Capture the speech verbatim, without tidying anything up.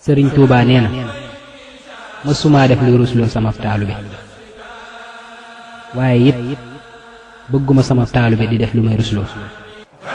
sëriñ Tuubaa nee na mësumaa def lu rusloo sama taalube waaye it bëgguma sama taalube di def lu may rusloo